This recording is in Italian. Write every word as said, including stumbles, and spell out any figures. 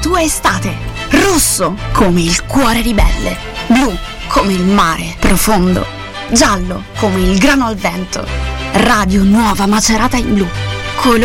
tua estate. Rosso come il cuore ribelle. Blu come il mare profondo. Giallo come il grano al vento. Radio Nuova Macerata in blu.